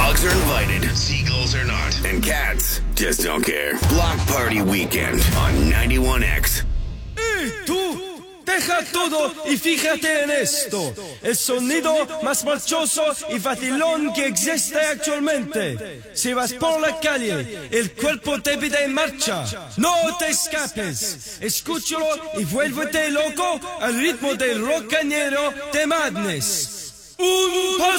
Dogs are invited, seagulls are not, and cats just don't care. Block Party Weekend on 91X. ¡Tú! Deja todo y fíjate en esto. El sonido más marchoso y vacilón que existe actualmente. Si vas por la calle, el cuerpo te pide en marcha. No te escapes. Escúchalo y vuélvete loco al ritmo del rockañero de Madness. Un